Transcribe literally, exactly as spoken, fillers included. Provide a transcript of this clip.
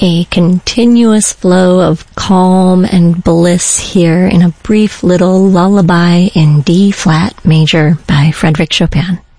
a continuous flow of calm and bliss here in a brief little lullaby in D-flat major by Frédéric Chopin.